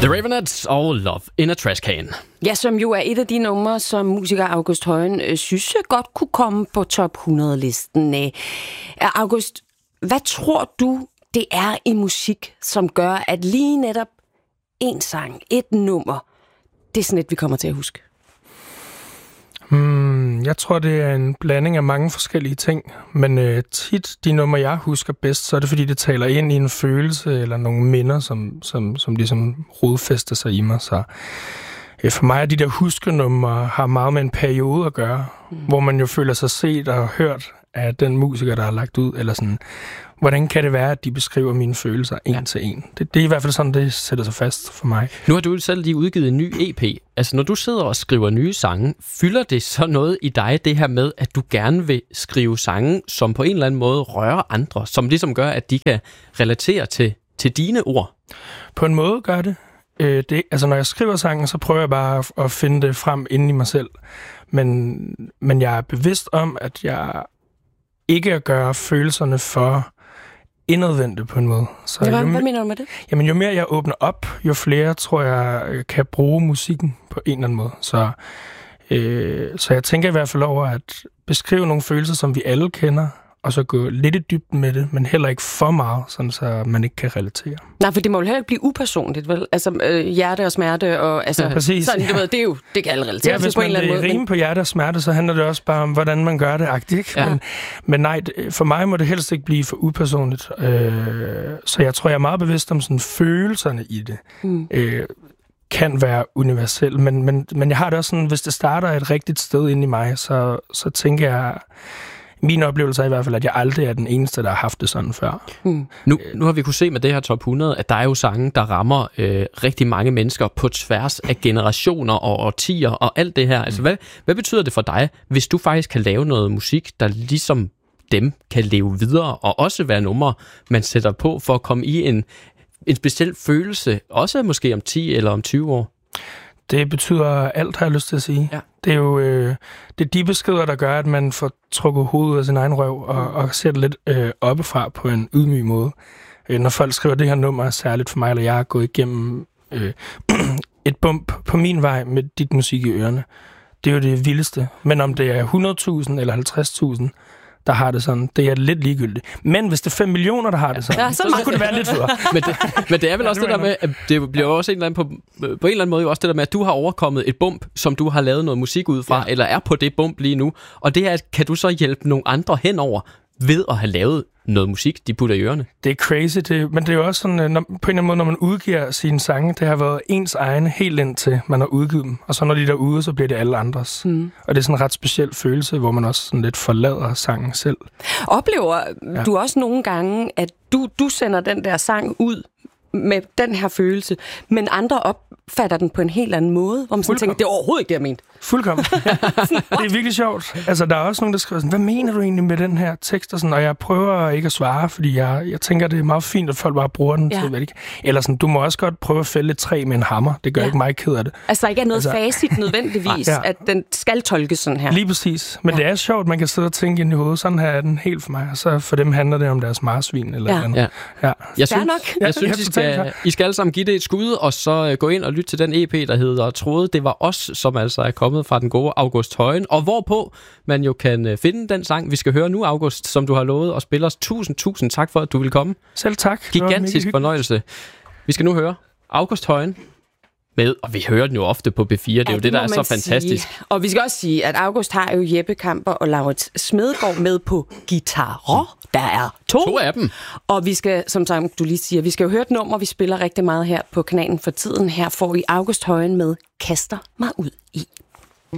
The Raveonettes og Love in a Trash Can. Ja, som jo er et af de numre, som musiker August Højen synes godt kunne komme på top 100-listen. August, hvad tror du, det er i musik, som gør, at lige netop en sang, et nummer, det er sådan et, vi kommer til at huske? Jeg tror, det er en blanding af mange forskellige ting, men tit de numre, jeg husker bedst, så er det, fordi det taler ind i en følelse eller nogle minder, som ligesom rodfæster sig i mig. Så for mig er de der huskenumre har meget med en periode at gøre, hvor man jo føler sig set og hørt af den musiker, der har lagt ud, eller sådan, hvordan kan det være, at de beskriver mine følelser en til en? Det er i hvert fald sådan, det sætter sig fast for mig. Nu har du selv lige udgivet en ny EP. Altså, når du sidder og skriver nye sange, fylder det så noget i dig, det her med, at du gerne vil skrive sange, som på en eller anden måde rører andre, som ligesom gør, at de kan relatere til dine ord? På en måde gør det. Altså, når jeg skriver sangen, så prøver jeg bare at finde det frem inde i mig selv. Men jeg er bevidst om, at jeg ikke at gøre følelserne for indadvendte på en måde. Så hvad mener du med det? Jamen, jo mere jeg åbner op, jo flere tror jeg kan bruge musikken på en eller anden måde. Så jeg tænker i hvert fald over at beskrive nogle følelser, som vi alle kender, og så gå lidt i dybden med det, men heller ikke for meget, sådan så man ikke kan relatere. Nej, for det må jo heller ikke blive upersonligt, vel? Altså hjerte og smerte, og altså, præcis. Sådan, du ved, det kan alle relatere til på en eller anden måde. Hvis man rimer på hjerte og smerte, så handler det også bare om, hvordan man gør det, ikke? Ja. Men nej, for mig må det helst ikke blive for upersonligt. Så jeg tror, jeg er meget bevidst om sådan følelserne i det. Kan være universel, men jeg har det også sådan, hvis det starter et rigtigt sted inde i mig, så tænker jeg, min oplevelse er i hvert fald, at jeg aldrig er den eneste, der har haft det sådan før. Nu har vi kunne se med det her top 100, at der er jo sange, der rammer rigtig mange mennesker på tværs af generationer og årtier og alt det her. Altså, hvad betyder det for dig, hvis du faktisk kan lave noget musik, der ligesom dem kan leve videre, og også være numre, man sætter på for at komme i en speciel følelse, også måske om 10 eller om 20 år? Det betyder alt, har jeg lyst til at sige. Ja. Det er jo det er de beskeder, der gør, at man får trukket hovedet af sin egen røv og ser det lidt oppefra på en ydmyg måde. Når folk skriver, det her nummer er særligt for mig, eller jeg har gået igennem et bump på min vej med dit musik i ørerne. Det er jo det vildeste. Men om det er 100.000 eller 50.000, der har det sådan, det er lidt ligegyldigt. Men hvis det er 5 millioner, der har det sådan, så kunne det være lidt federe. Men det er vel også det der med, at det bliver også en eller anden på en eller anden måde jo også det der med, at du har overkommet et bump, som du har lavet noget musik ud fra, eller er på det bump lige nu. Og det er, kan du så hjælpe nogle andre henover ved at have lavet noget musik, de putter i ørerne? Det er crazy, men det er jo også sådan, på en eller anden måde, når man udgiver sine sange, det har været ens egne helt indtil man har udgivet dem. Og så når de er derude, så bliver det alle andres. Og det er sådan en ret speciel følelse, hvor man også sådan lidt forlader sangen selv. Oplever du også nogle gange, at du sender den der sang ud med den her følelse, men andre opfatter den på en helt anden måde, hvor man sådan tænker, det er overhovedet ikke det, jeg mente. Fuldkommen. Det er virkelig sjovt. Altså, der er også nogen, der skriver sådan, hvad mener du egentlig med den her tekst? Og, sådan, og jeg prøver ikke at svare, fordi jeg tænker, det er meget fint, at folk bare bruger den. Til, ikke? Eller sådan, du må også godt prøve at fælde et træ med en hammer. Det gør ikke mig ked af det. Altså, der ikke er noget facit nødvendigvis, at den skal tolkes sådan her. Lige præcis. Men det er sjovt, man kan sidde og tænke ind i hovedet. Sådan her er den helt for mig. Og så for dem handler det om deres marsvin eller andet. Ja. Jeg synes I skal alle sammen give det et skud, og så gå ind og lytte til den EP, der hedder Troede, det var os, som altså er kommet fra den gode August Højen, og hvorpå man jo kan finde den sang, vi skal høre nu, August, som du har lovet at spille os. Tusind tak for, at du vil komme. Selv tak. Gigantisk fornøjelse. Vi skal nu høre August Højen med, og vi hører den jo ofte på B4, det er jo det, der er så fantastisk. Og vi skal også sige, at August har jo Jeppe Kamper og Laurits Smedegaard med på guitar. Der er to af dem. Og vi skal, som du lige siger, vi skal jo høre et nummer, vi spiller rigtig meget her på kanalen for tiden. Her får vi August Højen med Kaster mig ud i.